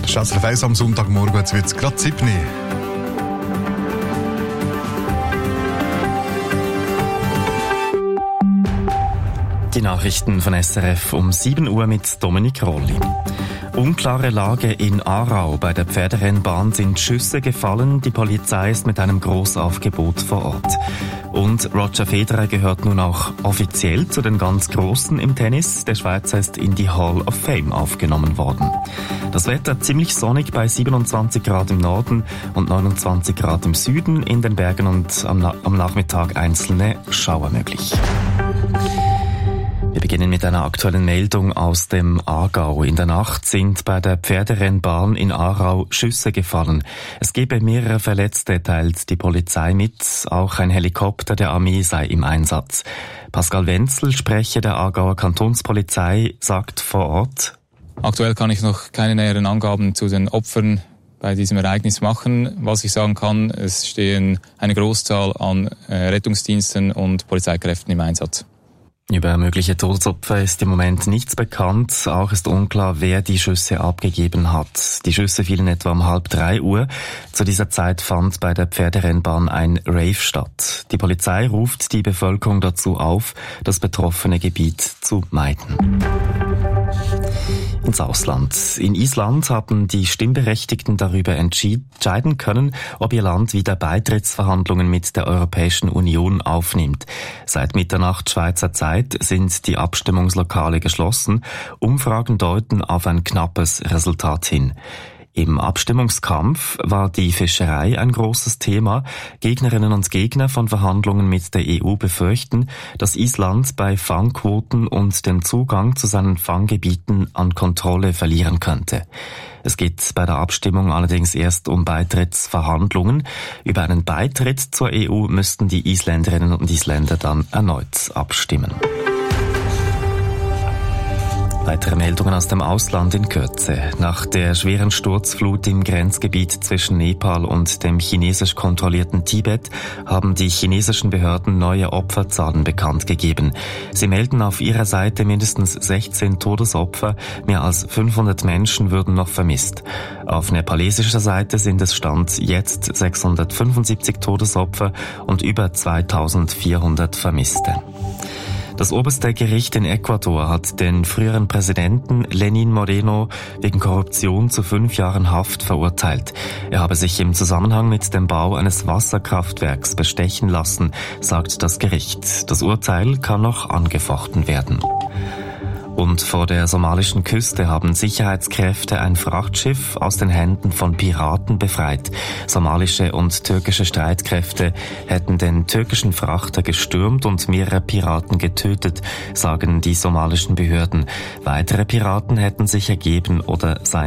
SRF 1 am Sonntagmorgen, jetzt wird es gerade 7 Uhr. Die Nachrichten von SRF um 7 Uhr mit Dominik Rolli. Unklare Lage in Aarau. Bei der Pferderennbahn sind Schüsse gefallen. Die Polizei ist mit einem Großaufgebot vor Ort. Und Roger Federer gehört nun auch offiziell zu den ganz Großen im Tennis. Der Schweizer ist in die Hall of Fame aufgenommen worden. Das Wetter ziemlich sonnig bei 27 Grad im Norden und 29 Grad im Süden. In den Bergen und am Nachmittag einzelne Schauer möglich. Wir beginnen mit einer aktuellen Meldung aus dem Aargau. In der Nacht sind bei der Pferderennbahn in Aarau Schüsse gefallen. Es gebe mehrere Verletzte, teilt die Polizei mit. Auch ein Helikopter der Armee sei im Einsatz. Pascal Wenzel, Sprecher der Aargauer Kantonspolizei, sagt vor Ort: Aktuell kann ich noch keine näheren Angaben zu den Opfern bei diesem Ereignis machen. Was ich sagen kann, es stehen eine Großzahl an Rettungsdiensten und Polizeikräften im Einsatz. Über mögliche Todesopfer ist im Moment nichts bekannt. Auch ist unklar, wer die Schüsse abgegeben hat. Die Schüsse fielen etwa um 2:30 Uhr. Zu dieser Zeit fand bei der Pferderennbahn ein Rave statt. Die Polizei ruft die Bevölkerung dazu auf, das betroffene Gebiet zu meiden. Ins Ausland. In Island haben die Stimmberechtigten darüber entscheiden können, ob ihr Land wieder Beitrittsverhandlungen mit der Europäischen Union aufnimmt. Seit Mitternacht Schweizer Zeit sind die Abstimmungslokale geschlossen. Umfragen deuten auf ein knappes Resultat hin. Im Abstimmungskampf war die Fischerei ein großes Thema. Gegnerinnen und Gegner von Verhandlungen mit der EU befürchten, dass Island bei Fangquoten und dem Zugang zu seinen Fanggebieten an Kontrolle verlieren könnte. Es geht bei der Abstimmung allerdings erst um Beitrittsverhandlungen. Über einen Beitritt zur EU müssten die Isländerinnen und Isländer dann erneut abstimmen. Weitere Meldungen aus dem Ausland in Kürze. Nach der schweren Sturzflut im Grenzgebiet zwischen Nepal und dem chinesisch kontrollierten Tibet haben die chinesischen Behörden neue Opferzahlen bekannt gegeben. Sie melden auf ihrer Seite mindestens 16 Todesopfer, mehr als 500 Menschen würden noch vermisst. Auf nepalesischer Seite sind es Stand jetzt 675 Todesopfer und über 2400 Vermisste. Das oberste Gericht in Ecuador hat den früheren Präsidenten Lenín Moreno wegen Korruption zu 5 Jahren Haft verurteilt. Er habe sich im Zusammenhang mit dem Bau eines Wasserkraftwerks bestechen lassen, sagt das Gericht. Das Urteil kann noch angefochten werden. Und vor der somalischen Küste haben Sicherheitskräfte ein Frachtschiff aus den Händen von Piraten befreit. Somalische und türkische Streitkräfte hätten den türkischen Frachter gestürmt und mehrere Piraten getötet, sagen die somalischen Behörden. Weitere Piraten hätten sich ergeben oder seien